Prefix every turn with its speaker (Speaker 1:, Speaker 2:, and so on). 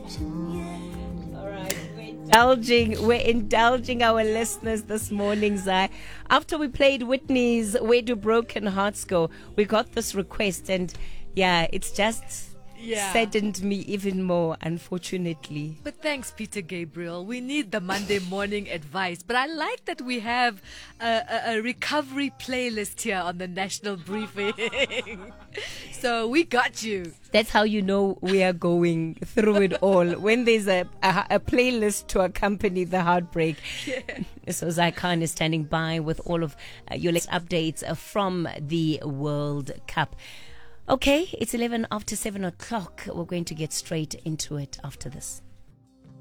Speaker 1: All right, we're indulging our listeners this morning, Zai. After we played Whitney's Where Do Broken Hearts Go, we got this request, and yeah, it's just saddened me even more, unfortunately.
Speaker 2: But thanks, Peter Gabriel. We need the Monday morning advice. But I like that we have a recovery playlist here on the National Briefing. So we got you.
Speaker 1: That's how you know we are going through it all. When there's a playlist to accompany the heartbreak. Yeah. So Zai Khan is standing by with all of your latest updates from the World Cup. Okay, it's 11 after 7 o'clock. We're going to get straight into it after this.